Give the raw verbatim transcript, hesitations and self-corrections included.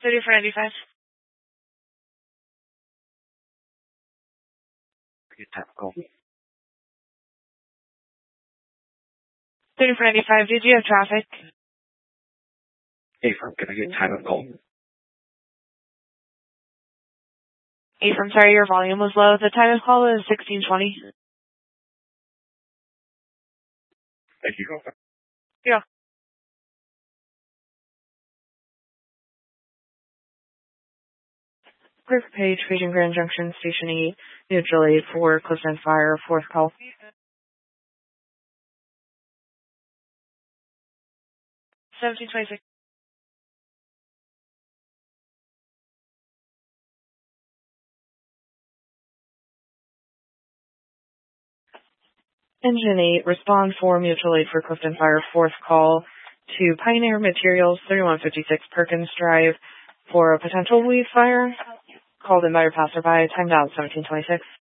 thirty-four ninety-five. Get that call. thirty-four ninety-five. Did you have traffic? Hey, firm, can I get time of call? Ephraim, sorry, your volume was low. The time of call is sixteen twenty. Thank you. Yeah. Group page, Region Grand Junction, Station eight, neutral aid for Clifton Fire, fourth call. seventeen twenty-six. Engine eight, respond for mutual aid for Clifton Fire, fourth call to Pioneer Materials, thirty-one fifty-six Perkins Drive for a potential weed fire. Called in by your passerby, timed out seventeen twenty-six.